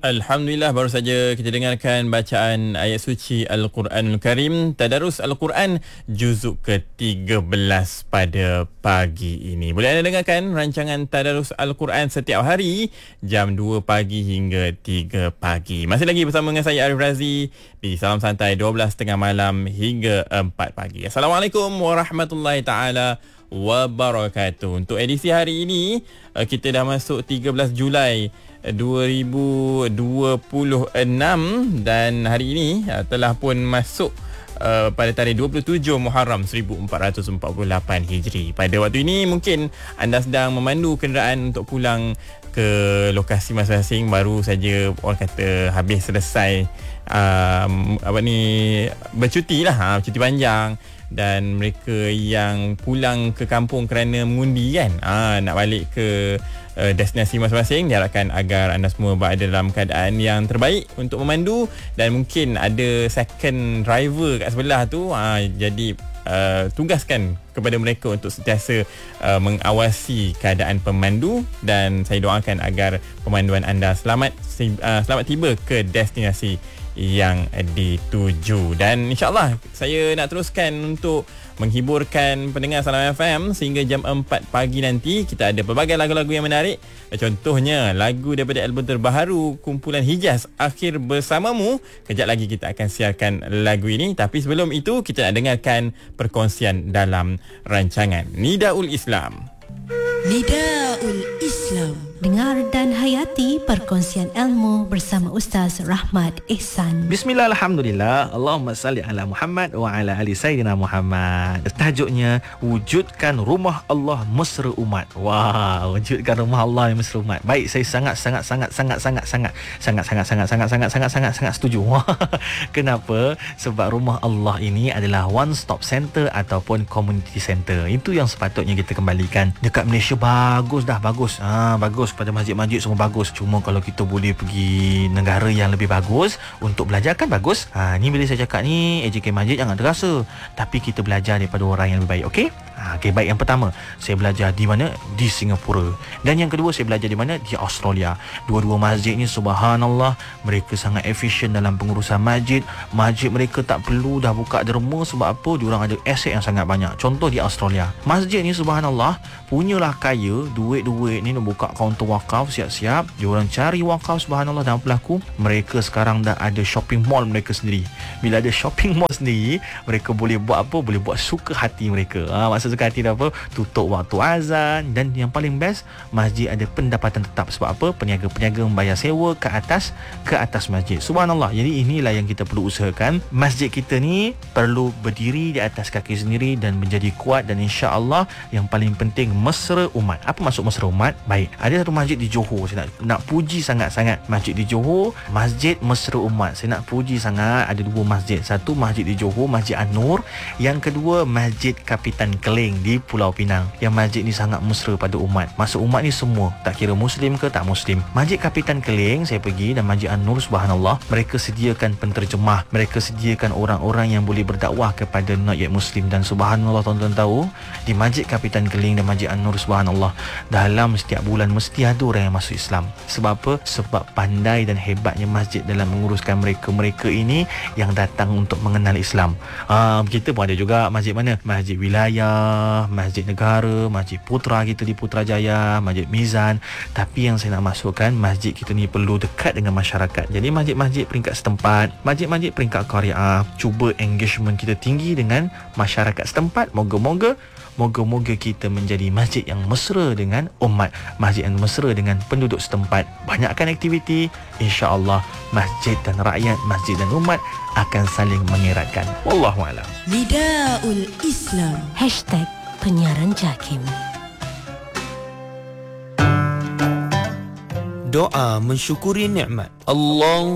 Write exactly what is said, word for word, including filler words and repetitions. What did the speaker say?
Alhamdulillah, baru saja kita dengarkan bacaan ayat suci Al-Quranul Karim, Tadarus Al-Quran juzuk ke tiga belas pada pagi ini. Boleh anda dengarkan rancangan Tadarus Al-Quran setiap hari jam dua pagi hingga tiga pagi. Masih lagi bersama dengan saya Arif Razi di Salam Santai dua belas tiga puluh malam hingga empat pagi. Assalamualaikum warahmatullahi taala wabarakatuh. Untuk edisi hari ini, kita dah masuk tiga belas Julai dua ribu dua puluh enam dan hari ini telah pun masuk uh, pada tarikh dua puluh tujuh Muharram seribu empat ratus empat puluh lapan Hijri. Pada waktu ini mungkin anda sedang memandu kenderaan untuk pulang ke lokasi masing-masing, baru saja orang kata habis selesai um, apa ni bercuti lah, ha, cuti panjang, dan mereka yang pulang ke kampung kerana mengundi kan, ha, nak balik ke uh, destinasi masing-masing, diharapkan agar anda semua berada dalam keadaan yang terbaik untuk memandu, dan mungkin ada second driver kat sebelah tu, ha, jadi uh, tugaskan kepada mereka untuk sentiasa uh, mengawasi keadaan pemandu, dan saya doakan agar pemanduan anda selamat uh, selamat tiba ke destinasi yang dituju. Dan insyaAllah saya nak teruskan untuk menghiburkan pendengar Salam F M sehingga jam empat pagi nanti. Kita ada pelbagai lagu-lagu yang menarik. Contohnya lagu daripada album terbaru kumpulan Hijaz, Akhir Bersamamu. Kejap lagi kita akan siarkan lagu ini, tapi sebelum itu kita nak dengarkan perkongsian dalam rancangan Nidaul Islam. Nidaul Islam. Dengar dan hayati perkongsian ilmu bersama Ustaz Rahmat Ihsan. Bismillah, alhamdulillah, Allahumma salli ala Muhammad wa ala ali Sayyidina Muhammad. Tajuknya, wujudkan rumah Allah mesra umat. Wah, wujudkan rumah Allah yang mesra umat. Baik, saya sangat sangat sangat sangat sangat sangat sangat sangat sangat sangat sangat sangat sangat sangat setuju. Kenapa? Sebab rumah Allah ini adalah one stop center ataupun community center. Itu yang sepatutnya kita kembalikan. Dekat Malaysia bagus dah, bagus. Ah, bagus. Pada masjid-masjid semua bagus. Cuma kalau kita boleh pergi negara yang lebih bagus untuk belajar kan bagus. Ha, ni bila saya cakap ni, A J K Masjid jangan terasa, tapi kita belajar daripada orang yang lebih baik. Okey? Ha, okay, baik. Yang pertama, saya belajar di mana? Di Singapura. Dan yang kedua, saya belajar di mana? Di Australia. Dua-dua masjid ni, subhanallah, mereka sangat efisien dalam pengurusan masjid. Masjid mereka tak perlu dah buka derma. Sebab apa? Diorang ada aset yang sangat banyak. Contoh di Australia, masjid ni subhanallah punyalah kaya, duit-duit ni nak buka kaunter wakaf, siap-siap diorang cari wakaf, subhanallah. Dan pelaku, mereka sekarang dah ada shopping mall mereka sendiri. Bila ada shopping mall sendiri, mereka boleh buat apa? Boleh buat suka hati mereka. Ha, maksud suka hati dah apa? Tutup waktu azan. Dan yang paling best, masjid ada pendapatan tetap. Sebab apa? Peniaga-peniaga membayar sewa ke atas ke atas masjid. Subhanallah. Jadi inilah yang kita perlu usahakan. Masjid kita ni perlu berdiri di atas kaki sendiri dan menjadi kuat, dan insya-Allah yang paling penting mesra umat. Apa maksud mesra umat? Baik, ada satu masjid di Johor, saya nak, nak puji sangat-sangat masjid di Johor, Masjid Mesra Umat. Saya nak puji sangat. Ada dua masjid. Satu masjid di Johor, Masjid An-Nur. Yang kedua, Masjid Kapitan Keling di Pulau Pinang. Yang masjid ni sangat mesra pada umat. Maksud umat ni semua, tak kira Muslim ke tak Muslim. Masjid Kapitan Keling saya pergi, dan Masjid An-Nur, subhanallah, mereka sediakan penterjemah. Mereka sediakan orang-orang yang boleh berdakwah kepada not yet Muslim. Dan subhanallah, tuan-tuan tahu, di Masjid Kapitan Keling dan Masjid An-Nur, subhanallah, dalam setiap bulan mesti ada orang yang masuk Islam. Sebab apa? Sebab pandai dan hebatnya masjid dalam menguruskan mereka-mereka ini yang datang untuk mengenal Islam. Ah, kita pun ada juga masjid mana? Masjid Wilayah, Masjid Negara, Masjid Putra kita di Putrajaya, Masjid Mizan. Tapi yang saya nak masukkan, masjid kita ni perlu dekat dengan masyarakat. Jadi masjid-masjid peringkat setempat, masjid-masjid peringkat Qaryah, cuba engagement kita tinggi dengan masyarakat setempat. Moga-moga Moga-moga kita menjadi masjid yang mesra dengan umat, masjid yang mesra dengan penduduk setempat. Banyakkan aktiviti, insya-Allah masjid dan rakyat, masjid dan umat akan saling mengeratkan. Wallahualam. Nidaul Islam. Hashtag Penyiaran Jakim. Doa mensyukuri nikmat Allah.